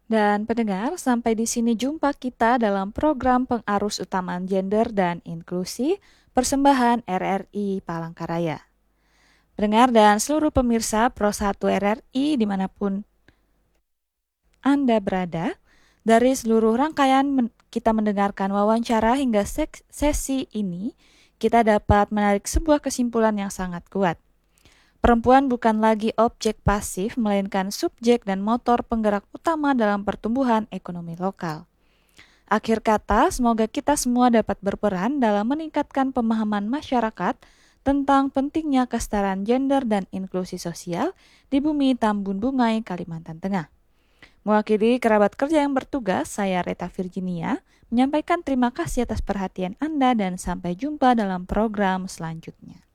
Dan pendengar, sampai di sini jumpa kita dalam program Pengarus Utamaan Gender dan Inklusi Persembahan RRI Palangkaraya. Pendengar dan seluruh pemirsa Pro 1 RRI dimanapun Anda berada, dari seluruh rangkaian kita mendengarkan wawancara hingga sesi ini, kita dapat menarik sebuah kesimpulan yang sangat kuat. Perempuan bukan lagi objek pasif, melainkan subjek dan motor penggerak utama dalam pertumbuhan ekonomi lokal. Akhir kata, semoga kita semua dapat berperan dalam meningkatkan pemahaman masyarakat tentang pentingnya kesetaraan gender dan inklusi sosial di bumi Tambun Bungai, Kalimantan Tengah. Mewakili kerabat kerja yang bertugas, saya Reta Virginia, menyampaikan terima kasih atas perhatian Anda dan sampai jumpa dalam program selanjutnya.